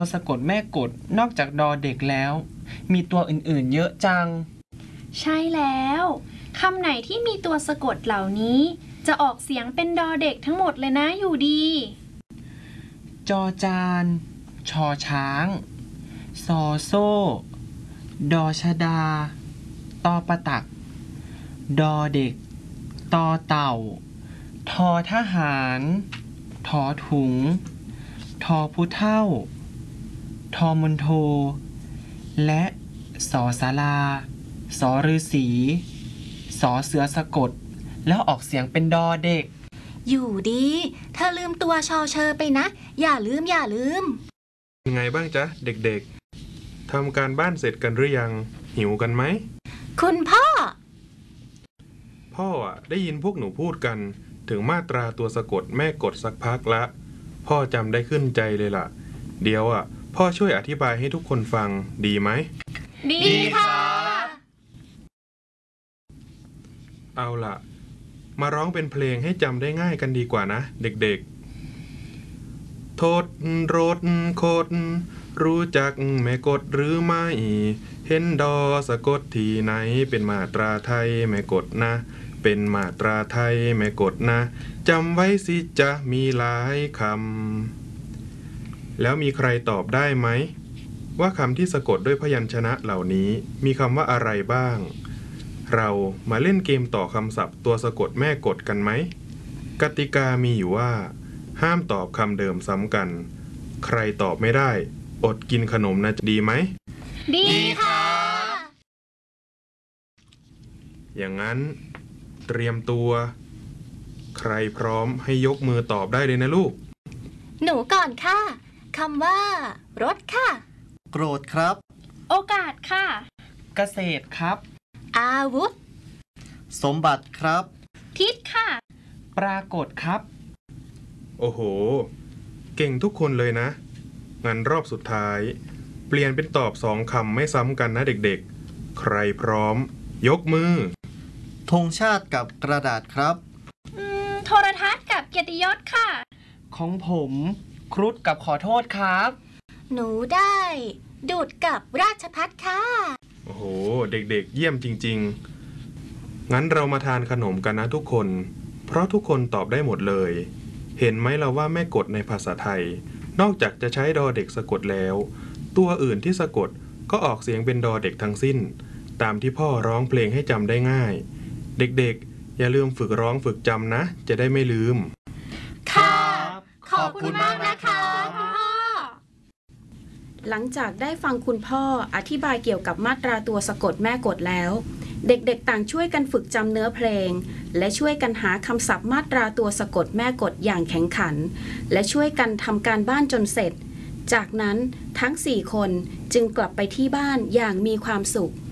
ตัวสะกดแม่กดนอกจากดอเด็กแล้วมีตัวอื่นๆเยอะจังใช่แล้วคำไหนที่มีตัวสะกดเหล่านี้จะออกเสียงเป็นดอเด็กทั้งหมดเลยนะอยู่ดีจอจานชอช้างซอโซ่ดอชดาตอประตักดอเด็กตอเต่าทอทหารทอถุงทอผู้เฒ่าทอมนโทและสอศาลาสอฤาษีสอเสือสะกดแล้วออกเสียงเป็นดอเด็กอยู่ดีเธอลืมตัวชอเชอไปนะอย่าลืมยังไงบ้างจ๊ะเด็กๆทำการบ้านเสร็จกันหรือยังหิวกันไหมคุณพ่อได้ยินพวกหนูพูดกันถึงมาตราตัวสะกดแม่กดสักพักละพ่อจำได้ขึ้นใจเลยล่ะเดี๋ยวพ่อช่วยอธิบายให้ทุกคนฟังดีไหมดีค่ะเอาล่ะมาร้องเป็นเพลงให้จำได้ง่ายกันดีกว่านะเด็กๆโทษรถโคดรู้จักแม่กดหรือไม่เห็นดอสะกดที่ไหนเป็นมาตราไทยแม่กดนะเป็นมาตราไทยแม่กดนะจำไว้สิจะมีหลายคำแล้วมีใครตอบได้ไหมว่าคำที่สะกดด้วยพยัญชนะเหล่านี้มีคำว่าอะไรบ้างเรามาเล่นเกมต่อคำศัพท์ตัวสะกดแม่กดกันไหมกติกามีอยู่ว่าห้ามตอบคำเดิมซ้ำกันใครตอบไม่ได้อดกินขนมนะดีไหมดีค่ะอย่างนั้นเตรียมตัวใครพร้อมให้ยกมือตอบได้เลยนะลูกหนูก่อนค่ะคำว่ารถค่ะโกรธครับโอกาสค่ะเกษตรครับอาวุธสมบัติครับทิศค่ะปรากฏครับโอ้โหเก่งทุกคนเลยนะงั้นรอบสุดท้ายเปลี่ยนเป็นตอบ2 คำไม่ซ้ำกันนะเด็กๆใครพร้อมยกมือธงชาติกับกระดาษครับโทรทัศน์กับเกียรติยศค่ะของผมครุฑกับขอโทษครับหนูได้ดูดกับราชภัฏค่ะโอ้โหเด็กๆเยี่ยมจริงๆงั้นเรามาทานขนมกันนะทุกคนเพราะทุกคนตอบได้หมดเลยเห็นไหมเราว่าแม่กดในภาษาไทยนอกจากจะใช้ดอเด็กสะกดแล้วตัวอื่นที่สะกดก็ออกเสียงเป็นดอเด็กทั้งสิ้นตามที่พ่อร้องเพลงให้จำได้ง่ายเด็กๆอย่าลืมฝึกร้องฝึกจำนะจะได้ไม่ลืมค่ะขอบคุณมากนะคะคุณพ่อหลังจากได้ฟังคุณพ่ออธิบายเกี่ยวกับมาตราตัวสะกดแม่กดแล้วเด็กๆต่างช่วยกันฝึกจำเนื้อเพลงและช่วยกันหาคำศัพท์มาตราตัวสะกดแม่กดอย่างแข็งขันและช่วยกันทำการบ้านจนเสร็จจากนั้นทั้ง4 คนจึงกลับไปที่บ้านอย่างมีความสุข